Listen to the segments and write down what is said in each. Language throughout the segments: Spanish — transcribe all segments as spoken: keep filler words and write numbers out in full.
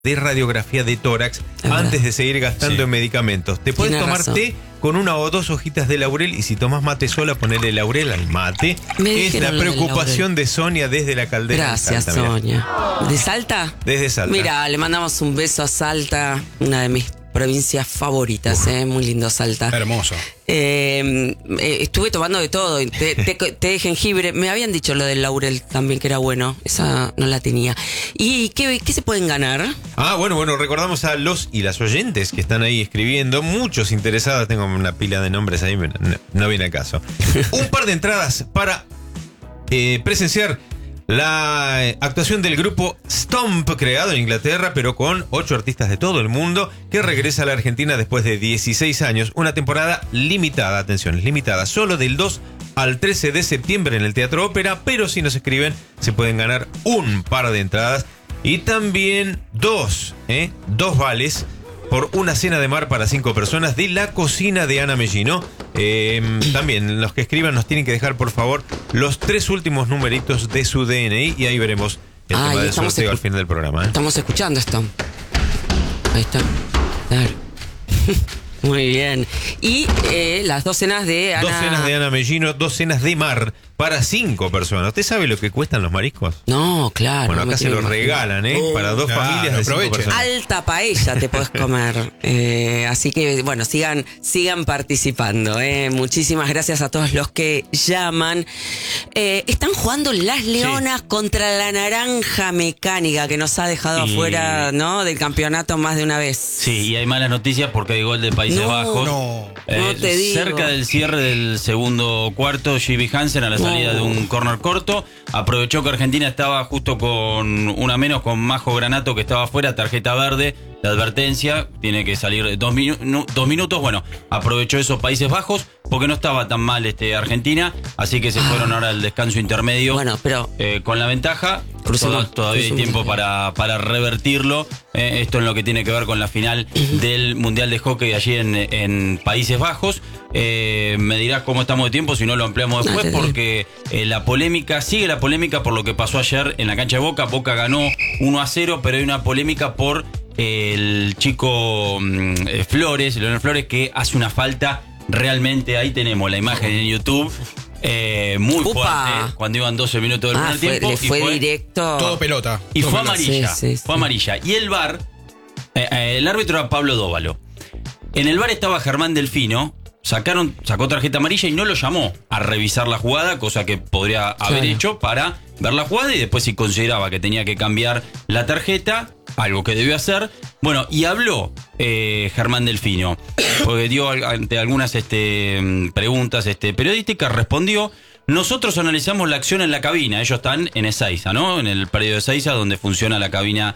de radiografía de tórax antes de seguir gastando sí. en medicamentos. Te puedes tomar razón. té con una o dos hojitas de laurel y si tomas mate sola, ponele laurel al mate. Me es la preocupación de, de Sonia desde la Caldera. Gracias, Salta, Sonia. ¿De Salta? Desde Salta. Mira, le mandamos un beso a Salta, una de mis provincias favoritas, eh, muy lindo Salta. Hermoso. Eh, eh, estuve tomando de todo, té, té, té de jengibre. Me habían dicho lo del laurel también que era bueno. Esa no la tenía. ¿Y qué, qué se pueden ganar? Ah, bueno, bueno, recordamos a los y las oyentes que están ahí escribiendo. Muchos interesados, tengo una pila de nombres ahí, no, no viene al caso. Un par de entradas para eh, presenciar la actuación del grupo Stomp, creado en Inglaterra, pero con ocho artistas de todo el mundo, que regresa a la Argentina después de dieciséis años. Una temporada limitada, atención, es limitada, solo del dos al trece de septiembre en el Teatro Ópera, pero si nos escriben se pueden ganar un par de entradas y también dos, ¿eh? dos vales por una cena de mar para cinco personas de la cocina de Ana Mellino. Eh, también los que escriban nos tienen que dejar, por favor, los tres últimos numeritos de su D N I y ahí veremos el ah, tema del sorteo al final del programa. ¿eh? Estamos escuchando esto. Ahí está. Claro. Muy bien. Y eh, las dos cenas de Ana... Dos cenas de Ana Mellino, dos cenas de mar para cinco personas. ¿Usted sabe lo que cuestan los mariscos? No, claro. Bueno, acá no se los regalan, ¿eh? Oh, para dos claro, familias de cinco personas. Alta paella te podés comer. eh, así que, bueno, sigan, sigan participando. ¿eh? Muchísimas gracias a todos los que llaman. Eh, están jugando las Leonas sí. contra la Naranja Mecánica, que nos ha dejado y... afuera, ¿no? Del campeonato más de una vez. Sí, y hay malas noticias porque hay gol de Países no, Bajos. No, eh, no te digo. Cerca del cierre del segundo cuarto, Gibi Hansen a la salida de un córner corto, aprovechó que Argentina estaba justo con una menos, con Majo Granato que estaba afuera, tarjeta verde, la advertencia, tiene que salir dos, minu dos minutos, bueno, aprovechó eso Países Bajos, porque no estaba tan mal este Argentina, así que se fueron ahora al descanso intermedio bueno, pero eh, con la ventaja. Crucemos, Tod todavía crucemos. hay tiempo para, para revertirlo. Eh, esto en lo que tiene que ver con la final del Mundial de Hockey allí en, en Países Bajos. Eh, me dirás cómo estamos de tiempo, si no lo ampliamos después, porque eh, la polémica, sigue la polémica por lo que pasó ayer en la cancha de Boca. Boca ganó uno a cero, pero hay una polémica por eh, el chico eh, Flores, Leonel Flores, que hace una falta realmente. Ahí tenemos la imagen en YouTube. Eh, muy Upa. fuerte, cuando iban doce minutos del ah, primer fue, tiempo. Le fue, y fue directo. Todo pelota. Y todo fue pelota. amarilla. Sí, sí, fue sí. amarilla. Y el V A R, eh, eh, el árbitro era Pablo Dóvalo. En el V A R estaba Germán Delfino. Sacaron, sacó tarjeta amarilla y no lo llamó a revisar la jugada, cosa que podría haber claro. hecho para ver la jugada y después si consideraba que tenía que cambiar la tarjeta, algo que debió hacer. Bueno, y habló eh, Germán Delfino, porque dio ante algunas este, preguntas este, periodísticas, respondió. Nosotros analizamos la acción en la cabina, ellos están en Ezeiza, ¿no? En el predio de Ezeiza, donde funciona la cabina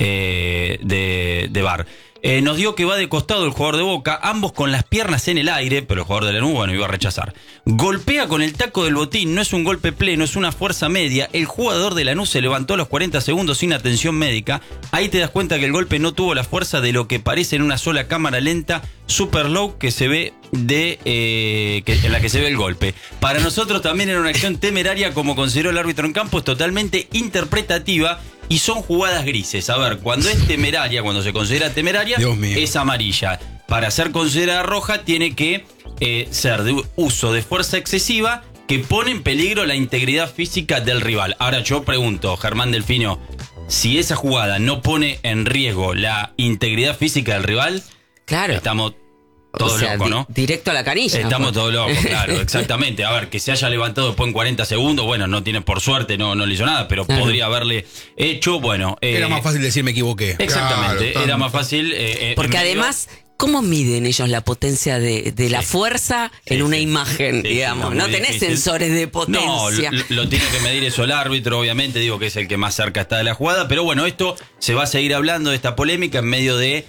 eh, de, de V A R. Eh, nos dio que va de costado el jugador de Boca, ambos con las piernas en el aire, pero el jugador de Lanús, bueno, iba a rechazar. Golpea con el taco del botín, no es un golpe pleno, es una fuerza media. El jugador de Lanús se levantó a los cuarenta segundos sin atención médica. Ahí te das cuenta que el golpe no tuvo la fuerza de lo que parece en una sola cámara lenta, super low, que se ve de eh, que, en la que se ve el golpe. Para nosotros también era una acción temeraria, como consideró el árbitro en campo, es totalmente interpretativa. Y son jugadas grises. A ver, cuando es temeraria, cuando se considera temeraria, es amarilla. Para ser considerada roja, tiene que eh, ser de uso de fuerza excesiva que pone en peligro la integridad física del rival. Ahora yo pregunto, Germán Delfino, si esa jugada no pone en riesgo la integridad física del rival, claro. estamos todos o sea, locos, ¿no? Di directo a la canilla. Estamos pues. todos locos, claro, exactamente. A ver, que se haya levantado después en cuarenta segundos, bueno, no tiene, por suerte, no, no le hizo nada, pero claro. podría haberle hecho, bueno. Eh, era más fácil decir me equivoqué. Exactamente, claro, era más fácil. Eh, Porque además, ¿cómo miden ellos la potencia de, de la sí. fuerza en sí, una sí. imagen, sí, digamos? Sí, no, no tenés difícil. sensores de potencia. No, lo, lo tiene que medir eso el árbitro, obviamente, digo que es el que más cerca está de la jugada, pero bueno, esto se va a seguir hablando de esta polémica en medio de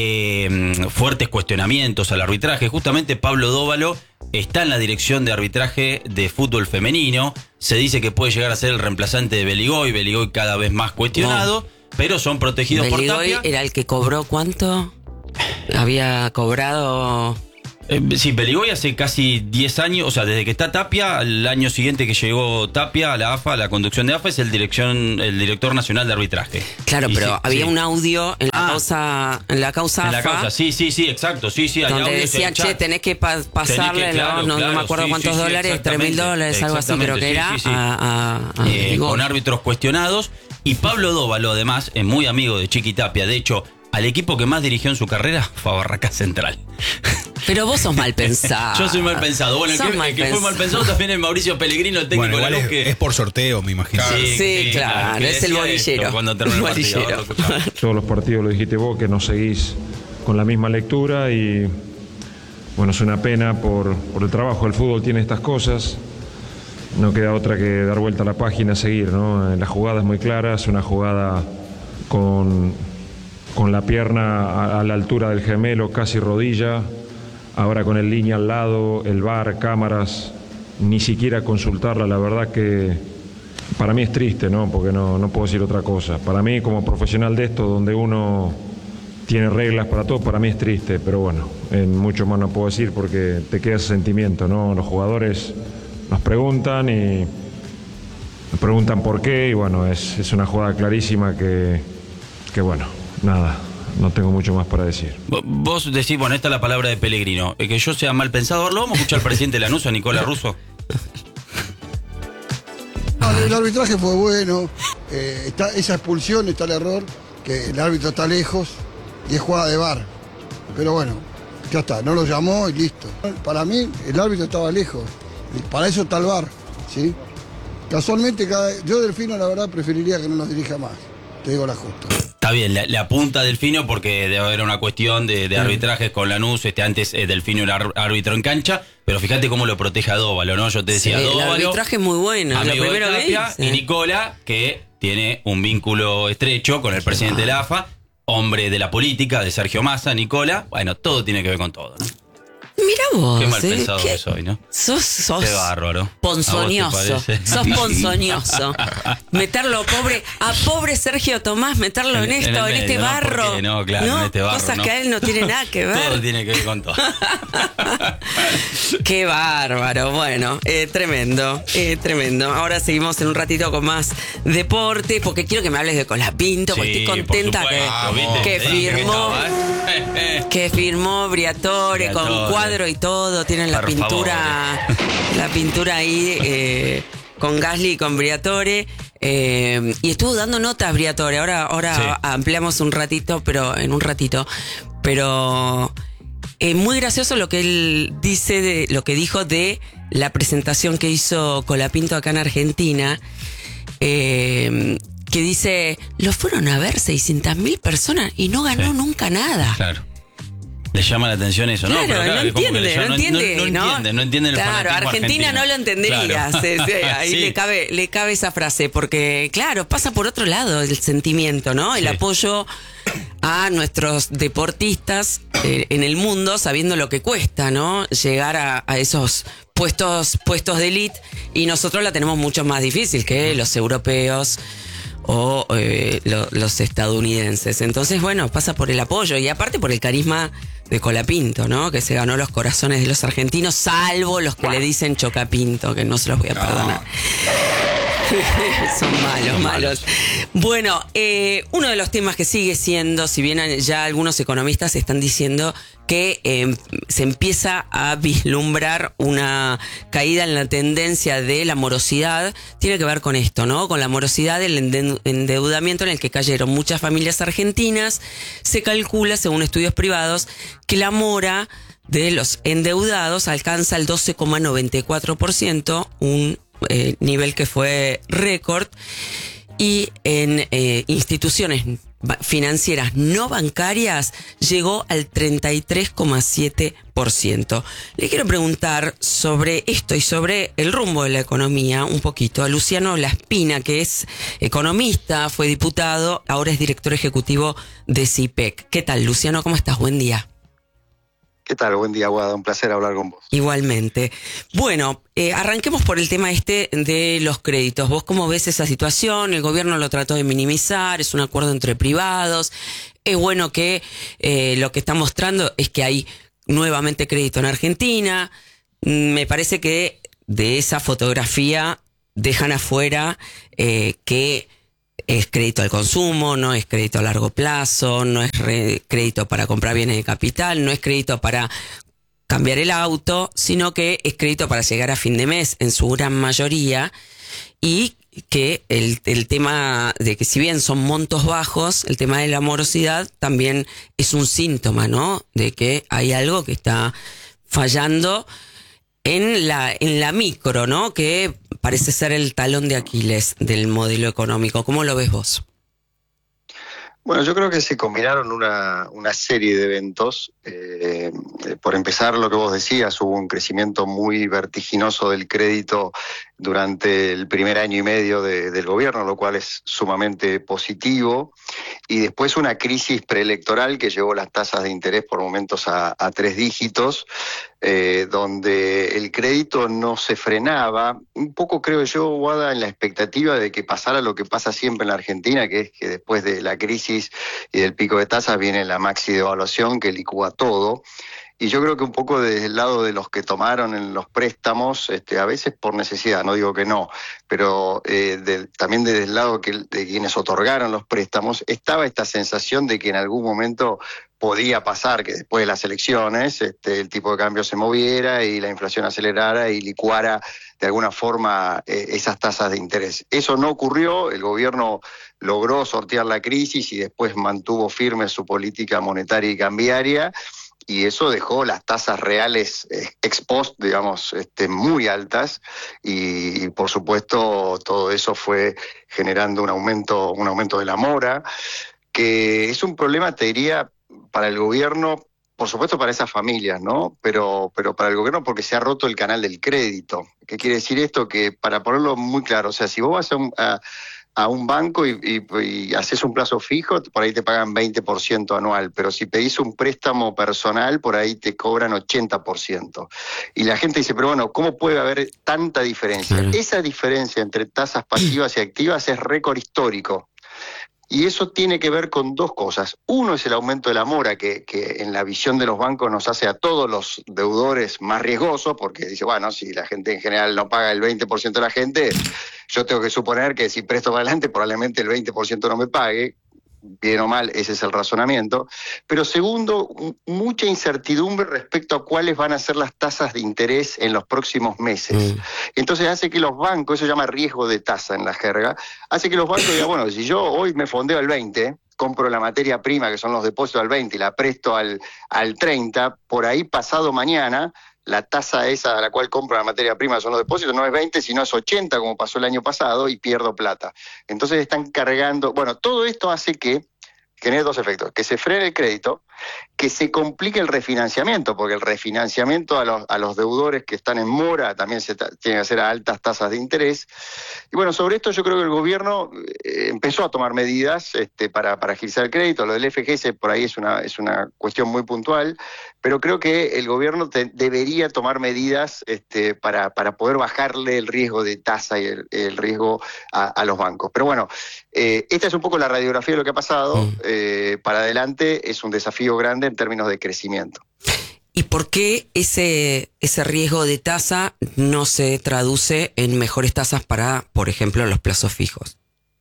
Eh, fuertes cuestionamientos al arbitraje. Justamente Pablo Dóvalo está en la dirección de arbitraje de fútbol femenino. Se dice que puede llegar a ser el reemplazante de Beligoy. Beligoy cada vez más cuestionado, no. pero son protegidos Beligoy por Tapia. Era el que cobró ¿cuánto? Había cobrado Eh, sí, Peligoy hace casi diez años, o sea, desde que está Tapia, el año siguiente que llegó Tapia a la A F A, a la conducción de A F A, es el dirección, el director nacional de arbitraje. Claro, Y pero sí, había sí. un audio en la Ah. causa, en la causa En la A F A, causa, sí, sí, sí, exacto, sí, sí, hay donde audios, decían, hay chat. che, tenés que pa- pasarle, Tenés que, claro, no, no, claro, no me acuerdo sí, cuántos sí, sí, dólares, tres mil exactamente, dólares, algo así creo que era, exactamente, sí, sí, sí. a, a- a- Eh, digo, con árbitros cuestionados. Y Pablo Dóvalo, además, es muy amigo de Chiqui Tapia. De hecho, al equipo que más dirigió en su carrera fue a Barracás Central. pero vos sos mal pensado. Yo soy mal pensado. Bueno, el Sos que, mal el que fue pensado. mal pensado también es Mauricio Pellegrino, el técnico Bueno, de igual la es, U, que es por sorteo, me imagino. Sí, claro, que es el decía bolillero. esto cuando terminó el partido. Bolillero. Ahora lo escuchamos. Todos los partidos lo dijiste vos, que no seguís con la misma lectura y bueno, es una pena por, por el trabajo. El fútbol tiene estas cosas, no queda otra que dar vuelta a la página, seguir, ¿no? La jugada es muy clara, es una jugada con, con la pierna a, a la altura del gemelo, casi rodilla, ahora con el línea al lado, el V A R, cámaras, ni siquiera consultarla, la verdad que para mí es triste, ¿no? Porque no, no puedo decir otra cosa. Para mí, como profesional de esto, donde uno tiene reglas para todo, para mí es triste, pero bueno, en mucho más no puedo decir porque te queda ese sentimiento, ¿no? Los jugadores nos preguntan y nos preguntan por qué, y bueno, es, es una jugada clarísima que, que, bueno, nada, no tengo mucho más para decir. Vo- Vos decís, bueno, esta es la palabra de Pellegrino, eh, que yo sea mal pensado. Ahora lo vamos a escuchar al presidente de Lanús, a Nicolás Russo. No, el arbitraje fue bueno, eh, está, esa expulsión está el error, que el árbitro está lejos y es jugada de V A R. Pero bueno, ya está, no lo llamó y listo. Para mí el árbitro estaba lejos, y para eso está el V A R, ¿sí? Casualmente, cada, yo Delfino la verdad preferiría que no nos dirija más, te digo la justa. Está bien, le, le apunta a Delfino porque debe haber una cuestión de, de arbitrajes con Lanús. Este, antes eh, Delfino era ar- árbitro en cancha, pero fíjate cómo lo protege a Dóvalo, ¿no? Yo te decía, Sí, el Dóvalo, arbitraje es muy bueno, lo amigo de primero que Tapia, hice. y Nicola, que tiene un vínculo estrecho con el presidente de la A F A, hombre de la política, de Sergio Massa, Nicola. Bueno, todo tiene que ver con todo, ¿no? Mira vos, Qué mal eh, pensado qué- que soy, ¿no? Sos, sos Qué bárbaro. ponzoñoso. ¿A vos te parece? Sos ponzoñoso. Meterlo pobre, a pobre Sergio Tomás, meterlo en, En- en esto, el en, este medio, ¿no? barro. ¿Por qué? No, claro, en este barro, cosas ¿no? que a él no tiene nada que ver. Todo tiene que ver con todo. Qué bárbaro. Bueno, eh, tremendo, eh, tremendo. Ahora seguimos en un ratito con más deporte, porque quiero que me hables de Colapinto, porque Sí, estoy por contenta supuesto, que, ¿viste? que Te dije que firmó. estaba, ¿eh? Que firmó Briatore con Briatore. cuadro y todo, tienen la Por pintura, la pintura ahí eh, con Gasly y con Briatore. Eh, y estuvo dando notas Briatore. Ahora, ahora Sí. ampliamos un ratito, pero en un ratito. Pero es muy gracioso lo que él dice, de lo que dijo de la presentación que hizo Colapinto acá en Argentina. Eh, que dice, lo fueron a ver seiscientas mil personas y no ganó Sí. nunca nada. Claro. Le llama la atención eso, ¿no? Claro, Pero no es como que entiende, le llama- no entiende, no, no entiende, no entiende el Claro, fanatismo Argentina argentino. no lo entendería. Claro. Sí, sí, ahí Sí. le cabe, le cabe esa frase, porque claro, pasa por otro lado el sentimiento, ¿no? El Sí. apoyo a nuestros deportistas eh, en el mundo, sabiendo lo que cuesta, ¿no? Llegar a, a esos puestos, puestos de elite, y nosotros la tenemos mucho más difícil que los europeos o eh, lo- los estadounidenses. Entonces, bueno, pasa por el apoyo y aparte por el carisma de Colapinto, ¿no? Que se ganó los corazones de los argentinos, salvo los que le dicen Chocapinto, que no se los voy a perdonar. Son malos, malos. Bueno, eh, uno de los temas que sigue siendo, si bien ya algunos economistas están diciendo que eh, se empieza a vislumbrar una caída en la tendencia de la morosidad, tiene que ver con esto, ¿no? Con la morosidad del ende- endeudamiento en el que cayeron muchas familias argentinas. Se calcula, según estudios privados, que la mora de los endeudados alcanza el doce coma noventa y cuatro por ciento, un eh, nivel que fue récord, y en eh, instituciones ba- financieras no bancarias llegó al treinta y tres coma siete por ciento. Le quiero preguntar sobre esto y sobre el rumbo de la economía un poquito a Luciano Laspina, que es economista, fue diputado, ahora es director ejecutivo de CIPEC. ¿Qué tal, Luciano? ¿Cómo estás? Buen día. ¿Qué tal? Buen día, Guada. Un placer hablar con vos. Igualmente. Bueno, eh, arranquemos por el tema este de los créditos. ¿Vos cómo ves esa situación? El gobierno lo trató de minimizar, es un acuerdo entre privados. Es bueno que eh, lo que está mostrando es que hay nuevamente crédito en Argentina. Me parece que de esa fotografía dejan afuera eh, que es crédito al consumo, no es crédito a largo plazo, no es re- crédito para comprar bienes de capital, no es crédito para cambiar el auto, sino que es crédito para llegar a fin de mes en su gran mayoría, y que el, el tema de que si bien son montos bajos, el tema de la morosidad también es un síntoma, ¿no? De que hay algo que está fallando en la, en la micro, ¿no? Que parece ser el talón de Aquiles del modelo económico. ¿Cómo lo ves vos? Bueno, yo creo que se combinaron una, una serie de eventos. Eh, por empezar, lo que vos decías, hubo un crecimiento muy vertiginoso del crédito durante el primer año y medio de, del gobierno, lo cual es sumamente positivo. Y después una crisis preelectoral que llevó las tasas de interés por momentos a, a tres dígitos, eh, donde el crédito no se frenaba. Un poco, creo yo, Guada, en la expectativa de que pasara lo que pasa siempre en la Argentina, que es que después de la crisis y del pico de tasas viene la maxi devaluación que licúa todo. Y yo creo que un poco desde el lado de los que tomaron en los préstamos, este, a veces por necesidad, no digo que no, pero eh, de, también desde el lado que, de quienes otorgaron los préstamos, estaba esta sensación de que en algún momento podía pasar que después de las elecciones este, el tipo de cambio se moviera y la inflación acelerara y licuara de alguna forma eh, esas tasas de interés. Eso no ocurrió, el gobierno logró sortear la crisis y después mantuvo firme su política monetaria y cambiaria, y eso dejó las tasas reales eh, ex post, digamos, este, muy altas, y, y por supuesto todo eso fue generando un aumento, un aumento de la mora, que es un problema, te diría, para el gobierno, por supuesto para esas familias, ¿no? Pero, pero para el gobierno porque se ha roto el canal del crédito. ¿Qué quiere decir esto? Que para ponerlo muy claro, o sea, si vos vas a un... A, a un banco y, y, y haces un plazo fijo, por ahí te pagan veinte por ciento anual, pero si pedís un préstamo personal, por ahí te cobran ochenta por ciento. Y la gente dice, pero bueno, ¿cómo puede haber tanta diferencia? Claro. Esa diferencia entre tasas pasivas y activas es récord histórico. Y eso tiene que ver con dos cosas. Uno es el aumento de la mora, que, que en la visión de los bancos nos hace a todos los deudores más riesgosos, porque dice, bueno, si la gente en general no paga el veinte por ciento de la gente, yo tengo que suponer que si presto para adelante probablemente el veinte por ciento no me pague. Bien o mal, ese es el razonamiento. Pero segundo, mucha incertidumbre respecto a cuáles van a ser las tasas de interés en los próximos meses. Mm. Entonces hace que los bancos, eso se llama riesgo de tasa en la jerga, hace que los bancos digan, bueno, si yo hoy me fondeo al veinte, compro la materia prima, que son los depósitos al veinte, y la presto al, al treinta, por ahí pasado mañana, la tasa esa a la cual compro la materia prima, son los depósitos, no es veinte, sino es ochenta, como pasó el año pasado, y pierdo plata. Entonces están cargando... Bueno, todo esto hace que genere dos efectos: que se frene el crédito, que se complique el refinanciamiento, porque el refinanciamiento a los, a los deudores que están en mora también se tiene que hacer a altas tasas de interés. Y bueno, sobre esto yo creo que el gobierno eh, empezó a tomar medidas este, para, para agilizar el crédito. Lo del F G S por ahí es una, es una cuestión muy puntual, pero creo que el gobierno te, debería tomar medidas este, para, para poder bajarle el riesgo de tasa y el, el riesgo a, a los bancos. Pero bueno, eh, esta es un poco la radiografía de lo que ha pasado. Mm. Eh, para adelante es un desafío grande en términos de crecimiento. ¿Y por qué ese, ese riesgo de tasa no se traduce en mejores tasas para, por ejemplo, los plazos fijos?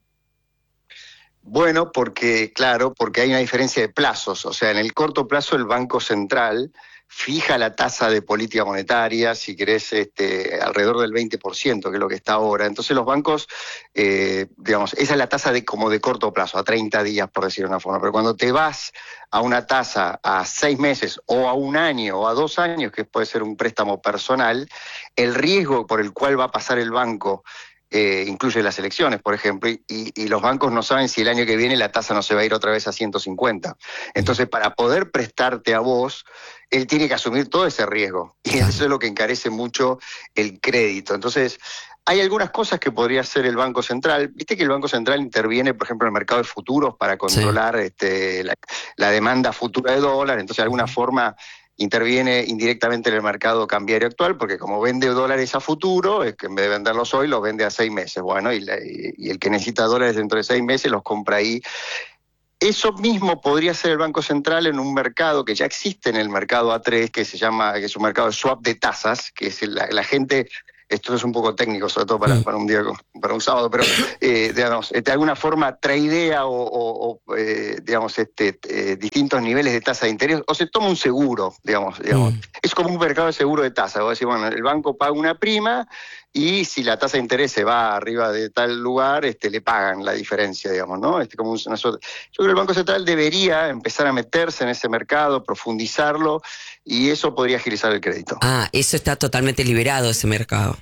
Bueno, porque, claro, porque hay una diferencia de plazos. O sea, en el corto plazo el Banco Central fija la tasa de política monetaria, si querés, este, alrededor del veinte por ciento, que es lo que está ahora. Entonces los bancos, eh, digamos, esa es la tasa de como de corto plazo, a treinta días, por decirlo de una forma. Pero cuando te vas a una tasa a seis meses o a un año o a dos años, que puede ser un préstamo personal, el riesgo por el cual va a pasar el banco Eh, incluye las elecciones, por ejemplo, y, y, y los bancos no saben si el año que viene la tasa no se va a ir otra vez a ciento cincuenta. Entonces, para poder prestarte a vos, él tiene que asumir todo ese riesgo. Y eso es lo que encarece mucho el crédito. Entonces, hay algunas cosas que podría hacer el Banco Central. Viste que el Banco Central interviene, por ejemplo, en el mercado de futuros para controlar sí. este, la, la demanda futura de dólares. Entonces, de alguna forma interviene indirectamente en el mercado cambiario actual, porque como vende dólares a futuro, es que en vez de venderlos hoy, los vende a seis meses. Bueno, y, la, y, y el que necesita dólares dentro de seis meses los compra ahí. Eso mismo podría ser el Banco Central en un mercado que ya existe en el mercado A tres, que se llama, que es un mercado de swap de tasas, que es la, la gente, esto es un poco técnico, sobre todo para, para un día, para un sábado, pero eh, digamos, de alguna forma tradea o, o, o eh, digamos, este, eh, distintos niveles de tasa de interés, o se toma un seguro, digamos, digamos. Mm. Es como un mercado de seguro de tasa. Vos decís, bueno, el banco paga una prima y si la tasa de interés se va arriba de tal lugar, este, le pagan la diferencia, digamos, ¿no? Este, como una suerte. Yo creo que el Banco Central debería empezar a meterse en ese mercado, profundizarlo, y eso podría agilizar el crédito. Ah, eso está totalmente liberado, ese mercado.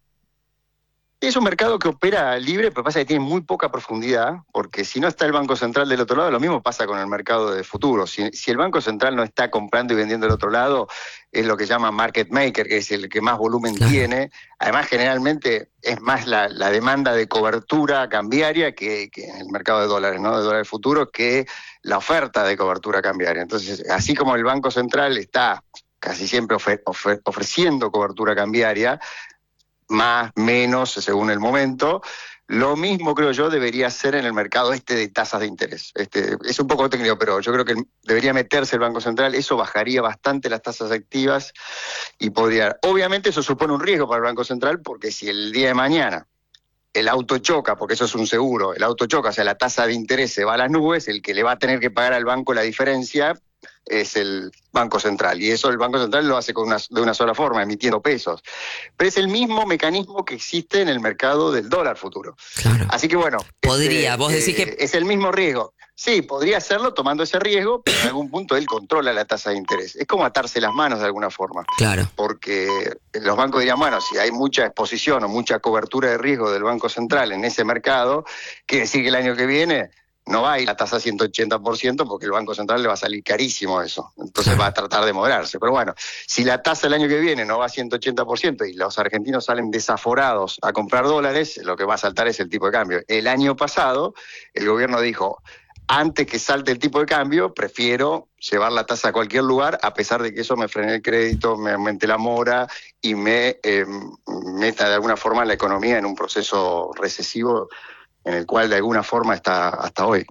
Es un mercado que opera libre, pero pasa que tiene muy poca profundidad, porque si no está el Banco Central del otro lado, lo mismo pasa con el mercado de futuros. Si, si el Banco Central no está comprando y vendiendo del otro lado, es lo que llaman market maker, que es el que más volumen claro. tiene. Además, generalmente es más la, la demanda de cobertura cambiaria que, que en el mercado de dólares, ¿no? De dólares futuros, que la oferta de cobertura cambiaria. Entonces, así como el Banco Central está casi siempre ofre, ofre, ofreciendo cobertura cambiaria, más, menos, según el momento. Lo mismo, creo yo, debería ser en el mercado este de tasas de interés. Este, es un poco técnico, pero yo creo que debería meterse el Banco Central. Eso bajaría bastante las tasas activas y podría... Obviamente eso supone un riesgo para el Banco Central, porque si el día de mañana el auto choca, porque eso es un seguro, el auto choca, o sea, la tasa de interés se va a las nubes, el que le va a tener que pagar al banco la diferencia es el Banco Central, y eso el Banco Central lo hace con una, de una sola forma, emitiendo pesos. Pero es el mismo mecanismo que existe en el mercado del dólar futuro. Claro. Así que bueno... Podría, este, vos decís eh, que... Es el mismo riesgo. Sí, podría hacerlo tomando ese riesgo, pero en algún punto él controla la tasa de interés. Es como atarse las manos de alguna forma. Claro. Porque los bancos dirían, bueno, si hay mucha exposición o mucha cobertura de riesgo del Banco Central en ese mercado, quiere decir que el año que viene no va a ir la tasa a ciento ochenta por ciento porque el Banco Central le va a salir carísimo eso. Entonces va a tratar de moderarse. Pero bueno, si la tasa el año que viene no va a ciento ochenta por ciento y los argentinos salen desaforados a comprar dólares, lo que va a saltar es el tipo de cambio. El año pasado el gobierno dijo, antes que salte el tipo de cambio, prefiero llevar la tasa a cualquier lugar, a pesar de que eso me frene el crédito, me aumente la mora y me eh, meta de alguna forma la economía en un proceso recesivo en el cual de alguna forma está hasta hoy.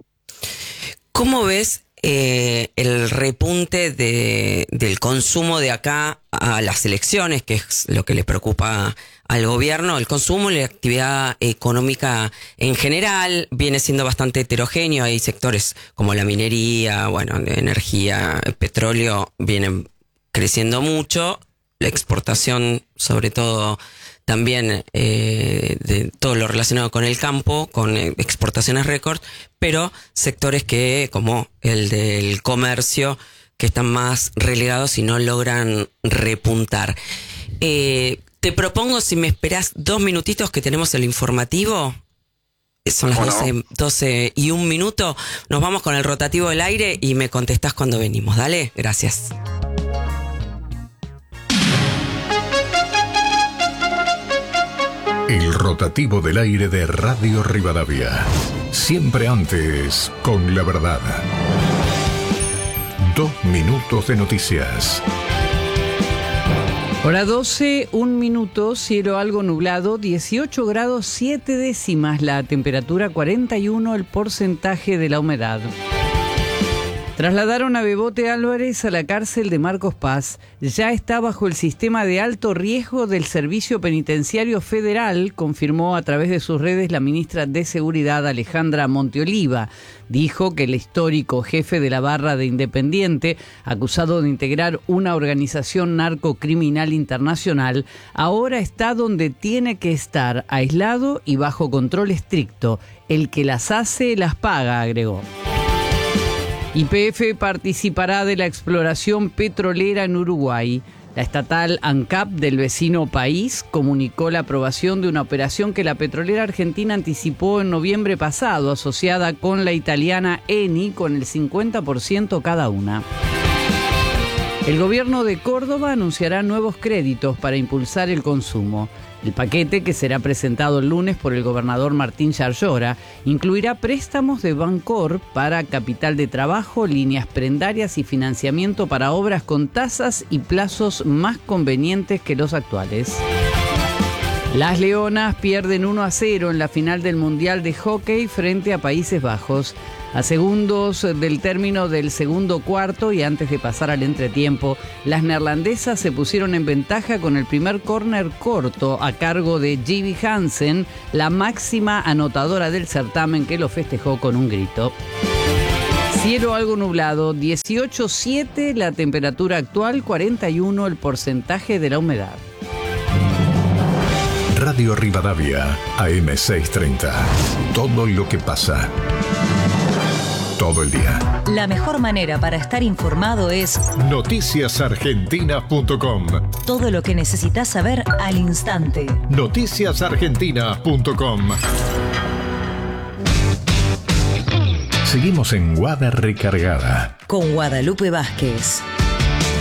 ¿Cómo ves eh, el repunte de, del consumo de acá a las elecciones, que es lo que le preocupa al gobierno? El consumo y la actividad económica en general viene siendo bastante heterogéneo. Hay sectores como la minería, bueno, energía, petróleo, vienen creciendo mucho. La exportación, sobre todo, también eh, de todo lo relacionado con el campo, con eh, exportaciones récord, pero sectores que, como el del comercio, que están más relegados y no logran repuntar. Eh, te propongo, si me esperás dos minutitos que tenemos el informativo, son las doce, doce y un minuto, nos vamos con el rotativo del aire y me contestás cuando venimos. Dale, gracias. El rotativo del aire de Radio Rivadavia. Siempre antes, con la verdad. Dos minutos de noticias. Hora doce, un minuto, cielo algo nublado, dieciocho grados siete décimas, la temperatura cuarenta y uno, el porcentaje de la humedad. Trasladaron a Bebote Álvarez a la cárcel de Marcos Paz. Ya está bajo el sistema de alto riesgo del Servicio Penitenciario Federal, confirmó a través de sus redes la ministra de Seguridad Alejandra Monteoliva. Dijo que el histórico jefe de la barra de Independiente, acusado de integrar una organización narcocriminal internacional, ahora está donde tiene que estar, aislado y bajo control estricto. El que las hace, las paga, agregó. Y P F participará de la exploración petrolera en Uruguay. La estatal ANCAP del vecino país comunicó la aprobación de una operación que la petrolera argentina anticipó en noviembre pasado, asociada con la italiana Eni, con el cincuenta por ciento cada una. El gobierno de Córdoba anunciará nuevos créditos para impulsar el consumo. El paquete, que será presentado el lunes por el gobernador Martín Yarlora, incluirá préstamos de Bancor para capital de trabajo, líneas prendarias y financiamiento para obras con tasas y plazos más convenientes que los actuales. Las Leonas pierden uno a cero en la final del Mundial de Hockey frente a Países Bajos. A segundos del término del segundo cuarto y antes de pasar al entretiempo, las neerlandesas se pusieron en ventaja con el primer córner corto a cargo de Jivi Hansen, la máxima anotadora del certamen, que lo festejó con un grito. Cielo algo nublado, dieciocho siete la temperatura actual, cuarenta y uno el porcentaje de la humedad. Radio Rivadavia, A M seiscientos treinta. Todo lo que pasa. Todo el día. La mejor manera para estar informado es noticias argentina punto com. Todo lo que necesitas saber al instante. noticias argentina punto com. Seguimos en Guada Recargada Con Guadalupe Vázquez.